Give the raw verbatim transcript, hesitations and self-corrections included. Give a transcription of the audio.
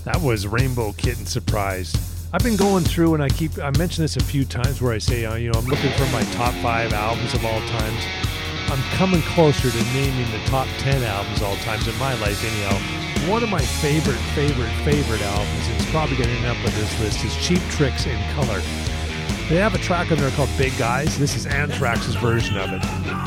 That was Rainbow Kitten Surprise. I've been going through, and I keep, I mentioned this a few times where I say, uh, you know, I'm looking for my top five albums of all times. I'm coming closer to naming the top ten albums of all times in my life anyhow. One of my favorite, favorite, favorite albums, and it's probably going to end up on this list, is Cheap Tricks in Color. They have a track on there called Big Guys. This is Anthrax's version of it.